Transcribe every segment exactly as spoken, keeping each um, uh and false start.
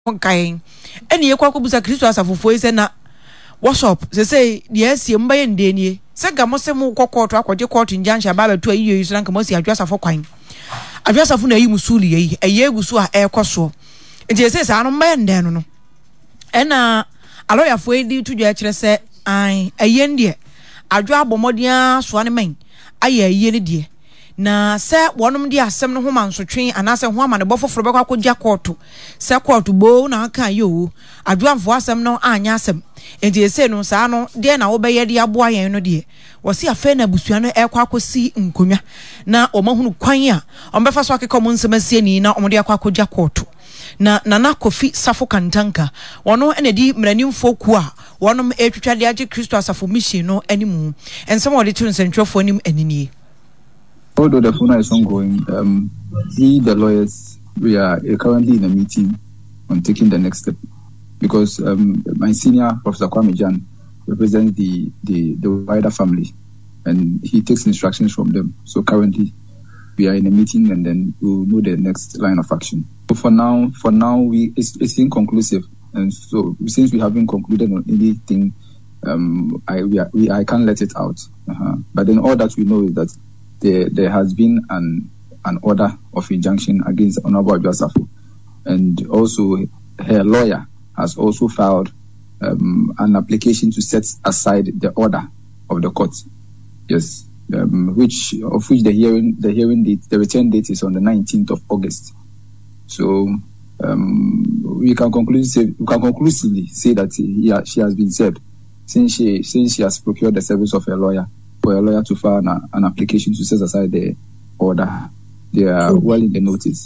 kain eni ye kwa kubusa Kristo asafofo ise na worship se say de asie mbaye ndenie se ga mose mu kokoto akwaje court injunction ba beto ayi yi so na nka si adwasafo kwan adwasafo na yi musuli yi eye egusu a ekoso nti se sa no mbaye nden no ena aloya fo edi tudwa akire se ai eye ndie adwa abomodia so ne men aye eye ne die na se wonom di asem no ho mansotwen anase ho ama ne bofoforo bekwa akogya court se court bo na aka yo adwamfo asem no anya asem enti ese no saa no de na wo beye de aboa yen no de wo se afa na busua no ekwa akosi nkonwa na omahunu kwan a ombefa so akeka mo nsem asie ni na omde akwa akogya court na Nana Kofi Safo Kantanka wono ene di mranimfo ku a wonom etwitwa de age Kristo asafo mission no animu ensem wo de tu nsentwofo anim anini. Although the phone is ongoing, um, we, the lawyers, we are uh, currently in a meeting on taking the next step because um, my senior, Professor Kwame Jan, represents the, the, the wider family and he takes instructions from them. So currently, we are in a meeting and then we'll know the next line of action. So for now, for now, we it's, it's inconclusive. And so since we haven't concluded on anything, um, I, we, are, we I can't let it out. Uh-huh. But then all that we know is that There, there has been an an order of injunction against Honorable Adwasafo, and also her lawyer has also filed um, an application to set aside the order of the court. Yes, um, which of which the hearing the hearing date the return date is on the nineteenth of August. So um, we can conclusively we can conclusively say that he, she has been served since she since she has procured the service of her lawyer. For a lawyer to file an, an application to set aside the order. They are well in the notice.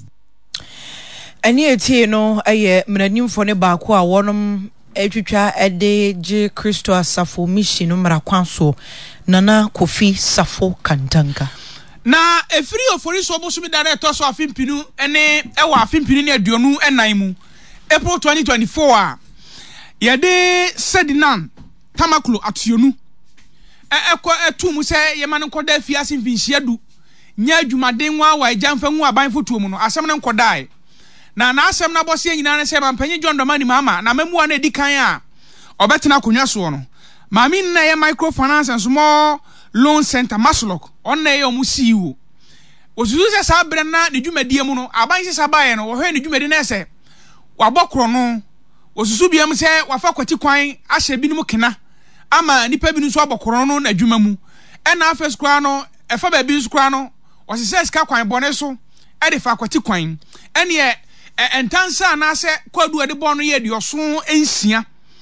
Any eti no aye mranim for ne ba ko a wonom etwitwa ede je Kristo asafo mission no mra kwanso Nana Kofi Safo Kantanka. Na efiri ofori so bosumi director so afimpinu ene ewa afimpinu ne aduonu enan mu April twenty twenty-four a yede Sedinan Tamaklo ationu ekwa etum se yema ne nkoda afiase mfinhia du nya adwumaden wa wa agyanfa hu aban foto mu no asem ne nkodae na na asem na bose nyina ne se mampanyi John Domani mama na mamuwa na edikan a obetena konwa so no mami na ye microfinance and small loan center Maslok onna ye omu C E O osusu se sa bre na ne dwumadie mu no aban se sabaye no wo hwe ne dwumadi na se wabokro no osusu biam se wafa kwati kwan ahye bi nimu kena ama nipa bi nso abokoro no na adwuma mu ena afes kra no efa ba bi nso kra no osese sika kwan bone so e de fa kwati kwan ene entansa na se kwadu ade bonu ye de oso ensia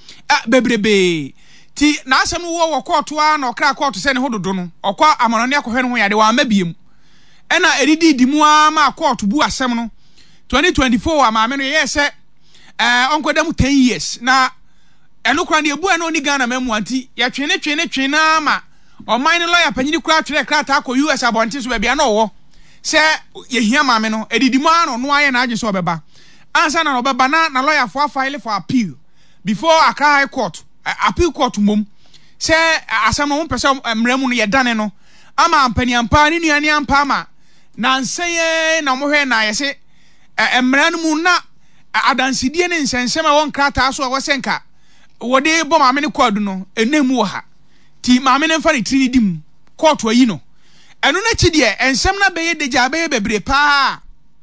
bebrebe ti na asem wo wo koto a na okra koto se ne hododo no okwa amanone akohwe no ho ya de wa mabiem ena edidi dimu a ma koto bu asem no twenty twenty-four amaame no ye se eh onkodam ten years na eno kra ne ebu eno ni Ghana mamu anti ya twene twene twene ama o mine lawyer panyini kra twere kra ta ko U S abonti so bia na owo se ye hia maame no edidimu ano no aye na age so obeba ansa na obeba na na lawyer for file for appeal before Accra High Court uh, appeal court mum se asam no pese mramu no ye dane no ama ampani ampa ni nuani ampa ama na nseye na mohwe na ye se mranu mu na adansidie ne nsensema won krata so wo senka wode bo maame ne kwadu no enemu wo ha ti maame ne mfa ne tiri dim court ayi no eno na chi de ensem na beye deja beye bebre pa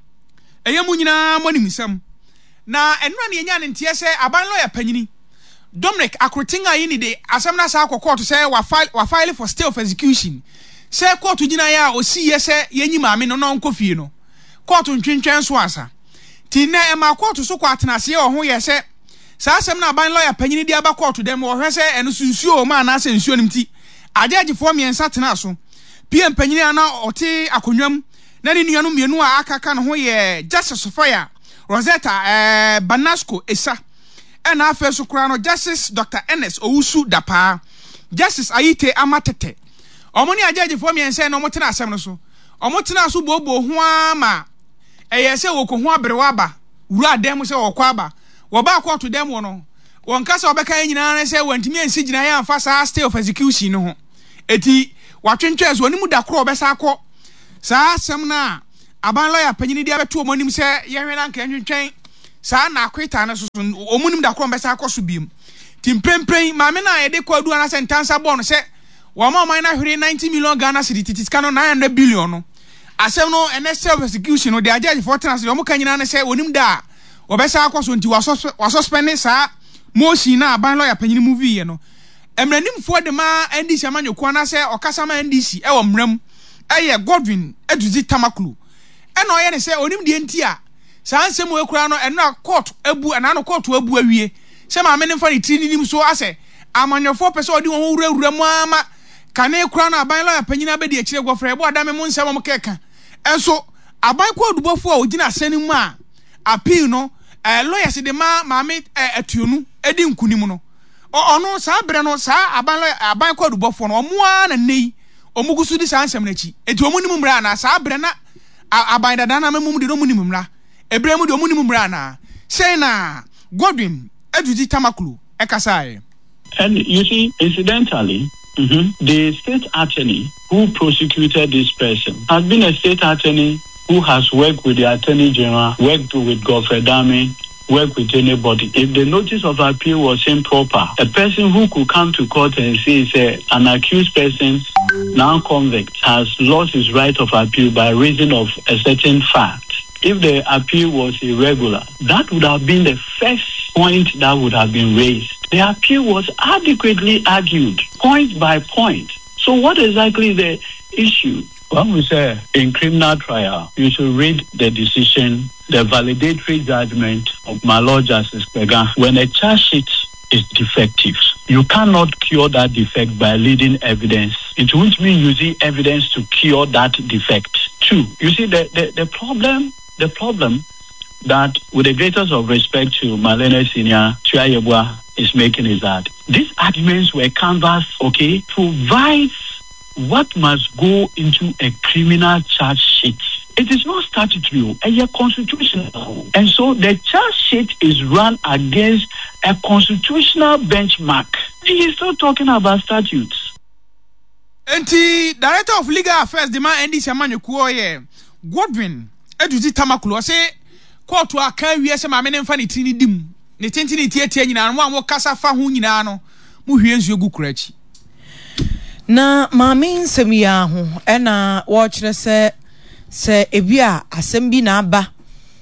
eyemu nyina monim nsem na eno na enya ne ntie se aban lawyer panyini Dominic Akrotinga yi ni de asem na sa court se wa file wa file for stay of execution se court nyina ya osi ye se yenyi maame no no nkofie no court ntwentwen so asa ti na e ma court so kwa atenase ye ho ye se sa asem na ban lawyer panyini di aba court dem wo hwe se eno sunsuo ma na se nsuo nimti ajaji fo miensa tena so P M panyini ana oti akonwam na ni nuanu mienu a akaka no ho ye Justice Sofia Rosetta eh Banasco Esa ena afeso kura no Justice Doctor Ernest Owusu Dapa Justice Ayite Amatete omoni ajaji fo miensa no motena asem no so omotena so bobo ho ama eye se wo ko ho abrewa aba wura dem se wo kwa aba wo ba court dem wo no won kasa obeka nyina na se wantimi ansi gina ya amfa sa stay of execution no ho eti watwentwe so onimu da kro obesa akọ sa asem na aban lawyer panyini dia beto omonim se ye hwe na nka ntwentwen saa na akwita na so so omunim da krom besa akoso biem timpempen maame na yede kwadu ana se ntansa bo no se wa ma man na hwere ninety million Ghana cedi titika no nine hundred billion no asem no ene self execution no de ajaji for trans yo mo kanyina na se onim da obesa akoso nti wa suspend saa motion na aban lawyer panyini movie ye no emranim fo de ma N D C amanyoko na se okasa ma N D C e wo mram eye Godwin Eduzi Tamakulu ena oye ne se onim de ntia saa nsem we kura no ena court abu ena no court abu awie se ma mene fa ni tri nim so ase amanyofo pese odi won wura wura mu ama kane kura no aban lawyer panyina be de akire gofre bo adame mu nsem mo keka enso aban ko odubofo a ogina sanimu a appeal no eh lawyers de ma maame atuonu edi nkunim no ono saa bre no saa aban aban ko odubofo no omo a na nei omugusu di saa nsem na chi eti omunim mra na saa bre na aban dada na memum de no munim mra ebre mu de omunim mra na say na Godwin Eduzi Tamakulu ekasae. And you see, incidentally, mm-hmm, the state attorney who prosecuted this person has been a state attorney who has worked with the Attorney General, worked with Godfrey Dame, worked with anybody. If the notice of appeal was improper, a person who could come to court and say, say an accused person, non-convict, has lost his right of appeal by reason of a certain fact. If the appeal was irregular, that would have been the first point that would have been raised. The appeal was adequately argued, point by point. So what exactly is the issue? When we say in criminal trial, you should read the decision, the validatory judgment of my Lord Justice Kpega. When a charge sheet is defective, you cannot cure that defect by leading evidence. It won't mean using evidence to cure that defect. Two, you see the, the, the problem, the problem that with the greatest of respect to Malene Senior Chiayebwa is making is that these arguments were canvassed, okay, provides what must go into a criminal charge sheet. It is not statutory, it's constitutional. And so the charge sheet is run against a constitutional benchmark. He is still talking about statutes. And the Director of Legal Affairs, the man N D C Amanyekuo, Godwin Eduzi Tamakulu, say, court to a carry as a man and funny tini dim. Ne tenti tie nyina no amwo kasa fa ho nyina no mu hwie nsuo gu kurachi na maame nsem ya ho ena wo kire se se ebia asem bi na aba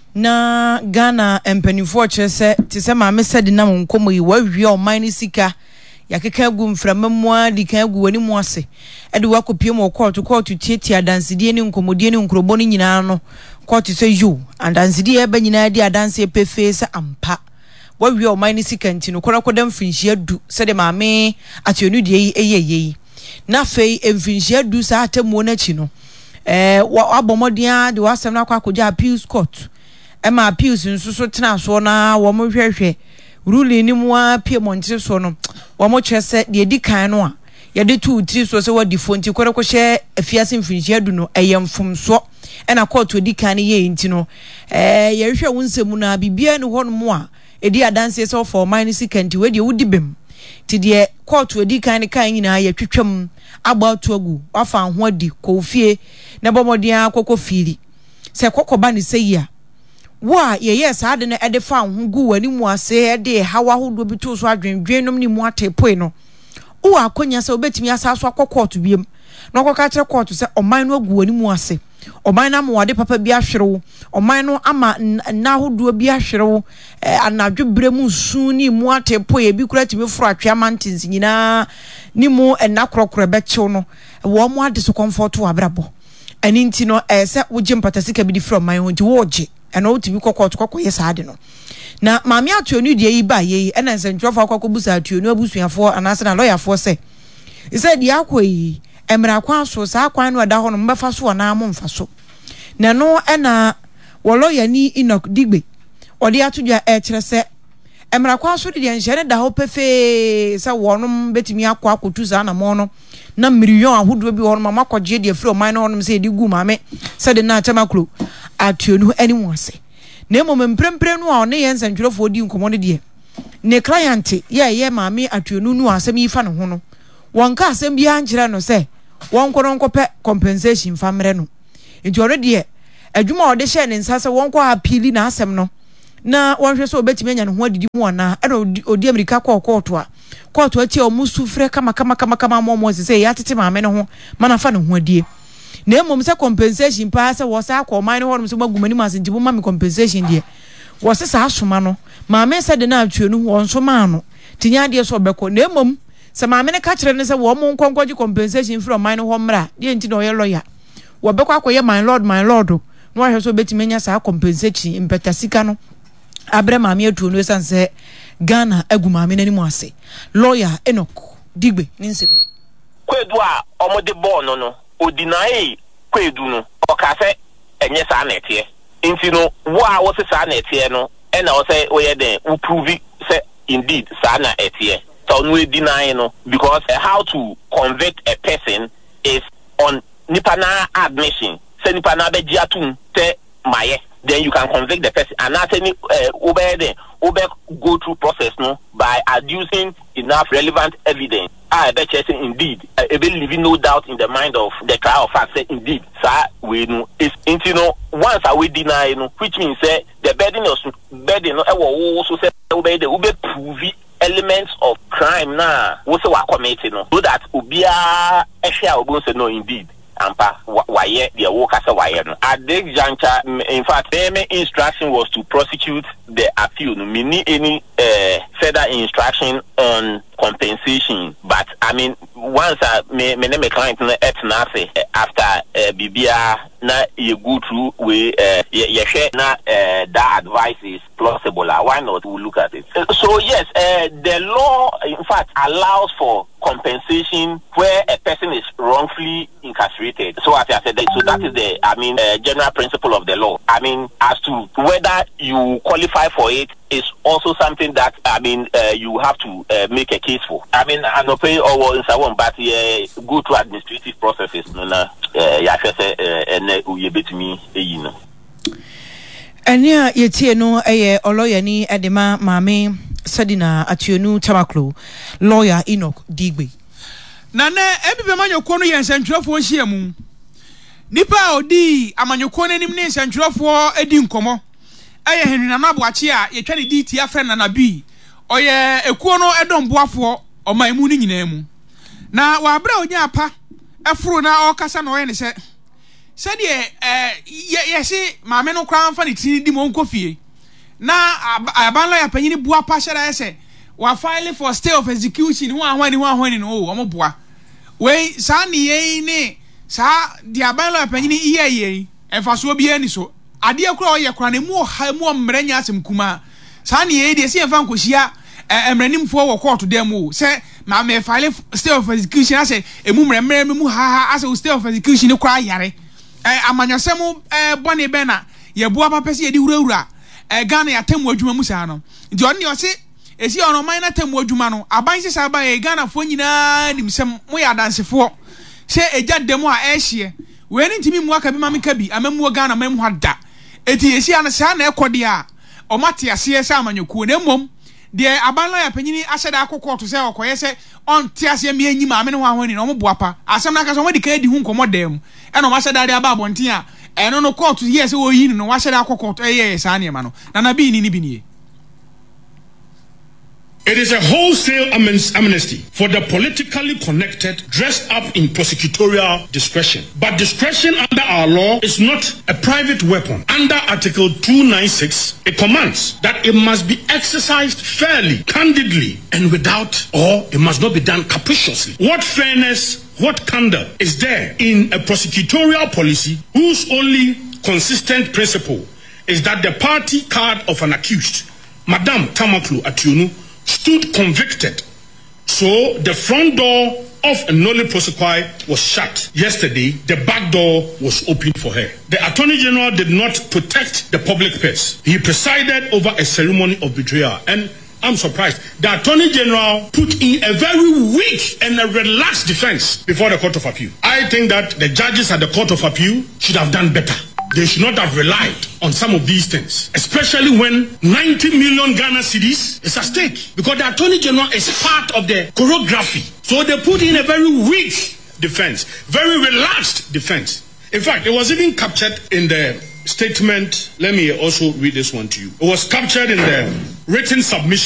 na Ghana empanifo kire se ti se maame sedi na nkomo yi wa hwie o man ni sika yakeka gu mframammu adi kan gu wani mu ase ede wakopie mo court court tieti adansidi ni nkomodie ni nkrobo ni nyina no court se you adansidi e ba nyina di adanse pefe se ampa wawi o mine sikanti no kora kodam finhia du se de maame ationu de yi eyeye na fei emfinhia du sa atemu na chi no eh wabomodia de wasem na kwakoja appeals court e ma appeals nsuso tena so na wo mo hwehwe ruling ni mu apie montre so no wo mo kyese de edi kan no a ye de tu tri so se wadi fonti kora ko hye afiase mfinhia du no eyemfomso e na court odi kan ye nti no eh ye hwehwe wonsemu na bibia ni ho no mo a edi adanse so for mine sikanti we de wudi bem ti de court odi kan kan nyina ya twetwam agba to agu wafa ho adi ko fie na bomodin akoko fili se kokoba ni seya wa ye yes ade na ede fa ho gu wani mu ase ede hawa hodo bi to so adwendwenom ni mu atepoi no o akonya se obetimi asaso akokort biem na okoka kire court se oman no agu wani mu ase oman na mo ade papa bi ahwerewo oman no ama na hodo bi ahwerewo anadwo bremu su ni mu atepo ye bi kura timi furu atwa mountains nyina ni mu enna krokro be chew no wo mo ade so comfort wo abrabo ani nti no eh se wo gye mpatasika bi di from man ho nti wo gye ena wo timi kokot kokko ye saade no na maami atuonu de yi ba ye ena nsentwofo akoko busa atuonu abusuafo anase na lawyerfo se ise di akoyi emra kwa so sa kwan no da ho no mbefa so na am mfa so na no ena wo lawyer ni Enoch Digbe odi atudwa e kire se emra kwa so de nhyere da ho pefe se wonom betimi akwa akotu za na mo no na million ahodo bi wonom makogye de afro man no wonom se di gu mame se de na Tamakulu atuonu ani mu ase na emom mprempre no a one ye nsantwerefo di nkomo ne de ne client ye ye mame atuonu nu asem yi fa ne ho no wonka asem bi ankyere no se wonko no nkope compensation famre no nti ore de adwuma ode hye ne nsa se wonko appeal na asem no na wonhwe so obetimi anya ne ho adidi mu ana e no odi America call court a court a tie o musu frɛ kama kama kama kama momo se say ya tete maame ne ho mana fa ne ho adie na emom se compensation pa se wo sa akɔ man ne ho no so magumani ma se ntibo ma me compensation die wo se sa asoma no maame se de na atuenu wo nso ma no tinya de so obekɔ na emom se maame ne ka kyerɛ ne se wo mo nkonkɔji compensation from man ne ho mra de nti na oyɛ lawyer wo bekɔ akɔyɛ my lord my lord no wahwe so betimi nya sa compensation impeta sika no abre maame atuo no sanse Ghana agu maame nani mu ase lawyer Enoch Digbe ni nsemi kwedu a omode ball no no odinai kwedu no oka se enye sa na etie nti no wo a wo se sa na etie no e na wo se wo ye den wo prove say indeed sa na etie so no deny no because uh, how to convict a person is on nipa na admission say nipa na be giatum te maye then you can convict the person and not any uh, over then over go through process no by adducing enough relevant evidence. I bet you say indeed uh, even leaving no doubt in the mind of the trial of fact say indeed sir we know is you know once I we deny you know which means say the burden of burden no e wo also say over the ube prove elements of crime na wo say wa committing no so that obia e share obo say no indeed ampa waye the work as a wire no at this juncture in fact the instruction was to prosecute the appeal no meaning any uh, further instruction on compensation but I mean once I me me me client no et na say after uh, bibia na you go through we uh, you share na uh, that advice is plausible why not we look at it so yes uh, the law in fact allows for compensation where a person is wrongfully incarcerated so as I said so that is the I mean uh, general principle of the law I mean as to whether you qualify for it is also something that I mean uh, you have to uh, make a case for I mean I no pay or in so on but uh, go through administrative processes no na ya say ene uye betimi eyi no enia yetie no eye oloya ni edema maame Sadina Atuenu Tamaklo lawyer Enoch Digbe na na ebibe manyoko no ye nsantwerefo nhia mu nipa odi amanyoko nanim ne nsantwerefo edi nkomo eye henuna na boache a yetwa ne di tia friend na bi oye ekuo no edomboafo oman mu ni nyina mu na wa bra onya apa efuru na okasa na oye ne se se de eh ye se maame no kran fa ne tin di mo nkofie na aban lawyer panyini bua pa hyera ese wa file for stay of execution ho ahwani ho ahwani no o mo boa we sa ne yen ne sa di aban lawyer panyini iye yen emfaso bi ani so ade akura oye kura ne mu ha mu mranya asem kuma sa ne yen de se emfa nkohia emranimfo wo court dem o se ma me file stay of execution ase emu mremre mu ha ha ase stay of execution kwa yare amanyasem bone be na ye boa pa pese ye di wurawura e Ghana ya temu adwuma mu saa no nti on ne o se esi ono man na temu adwuma no aban se saa ba ye Ghana fo nyina nimsem mo ya dansefo se eja demo a ehye we ni ntimi mu aka bi mameka bi amamu Ghana mamu hada eti esi ana saa na ekode a o mate ase ese amanyokuo na mmom de aban la ya panyini ahyeda akokɔ to se okoye se on te ase mi anyi maame ne ho ahwani no mo boapa asem na aka so mo de ka di hu nkomo dem e no ma hyeda de aba abonten a eno no court yes wo yi no wa hyeda akokɔ eh saa ne ma no na na bi ni ni bi ni. It is a wholesale amnesty for the politically connected dressed up in prosecutorial discretion. But discretion under our law is not a private weapon. Under Article two ninety-six, it commands that it must be exercised fairly, candidly, and without, or it must not be done capriciously. What fairness, what candor is there in a prosecutorial policy whose only consistent principle is that the party card of an accused, Madame Tamaklo Atuenu, stood convicted. So the front door of a nolle prosequi was shut. Yesterday, the back door was open for her. The Attorney General did not protect the public purse. He presided over a ceremony of betrayal. And I'm surprised. The Attorney General put in a very weak and a relaxed defense before the Court of Appeal. I think that the judges at the Court of Appeal should have done better. They should not have relied on some of these things, especially when ninety million Ghana cedis is at stake, because the Attorney General is part of the choreography. So they put in a very weak defense, very relaxed defense. In fact, it was even captured in the statement, let me also read this one to you. It was captured in the written submission